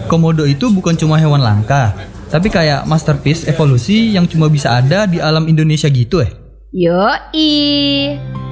Komodo itu bukan cuma hewan langka, tapi kayak masterpiece evolusi yang cuma bisa ada di alam Indonesia gitu. Yoi.